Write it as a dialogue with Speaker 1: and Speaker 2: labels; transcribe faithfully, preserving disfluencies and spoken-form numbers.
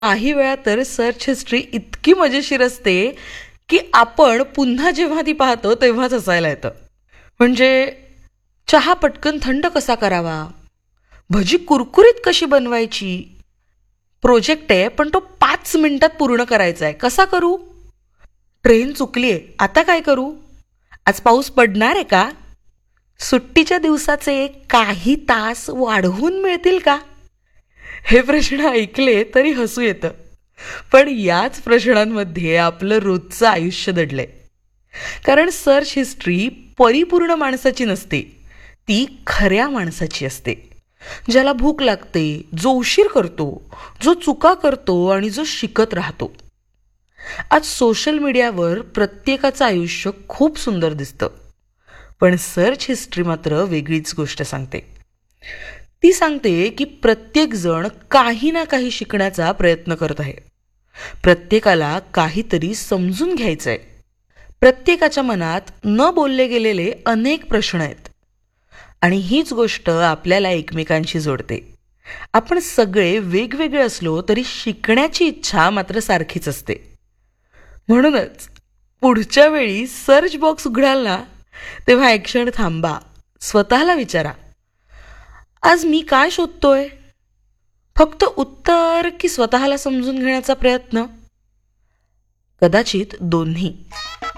Speaker 1: काही वेळा तर सर्च हिस्ट्री इतकी मजेशीर असते की आपण पुन्हा जेव्हा ती पाहतो तेव्हाच हसायला येतं. म्हणजे चहा पटकन थंड कसा करावा, भजी कुरकुरीत कशी बनवायची, प्रोजेक्ट आहे पण तो पाच मिनिटात पूर्ण करायचा आहे, कसा करू, ट्रेन चुकलीये आता काय करू, आज पाऊस पडणार आहे का, सुट्टीच्या दिवसाचे काही तास वाढवून मिळतील का. हे प्रश्न ऐकले तरी हसू येतं, पण याच प्रश्नांमध्ये आपलं रोजचं आयुष्य दडलंय. कारण सर्च हिस्ट्री परिपूर्ण माणसाची नसते, ती खऱ्या माणसाची असते. ज्याला भूक लागते, जो उशीर करतो, जो चुका करतो आणि जो शिकत राहतो. आज सोशल मीडियावर प्रत्येकाचं आयुष्य खूप सुंदर दिसतं, पण सर्च हिस्ट्री मात्र वेगळीच गोष्ट सांगते. ती सांगते की प्रत्येक जण काही ना काही शिकण्याचा प्रयत्न करत आहे. प्रत्येकाला काहीतरी समजून घ्यायचंय. प्रत्येकाच्या मनात न बोलले गेलेले अनेक प्रश्न आहेत आणि हीच गोष्ट आपल्याला एकमेकांशी जोडते. आपण सगळे वेगवेगळे असलो तरी शिकण्याची इच्छा मात्र सारखीच असते. म्हणूनच पुढच्या वेळी सर्च बॉक्स उघडाल ना, तेव्हा एक क्षण थांबा, स्वतःला विचारा, आज मी काय शोधतोय, फक्त उत्तर की स्वतःला समजून घेण्याचा प्रयत्न. कदाचित दोन्ही.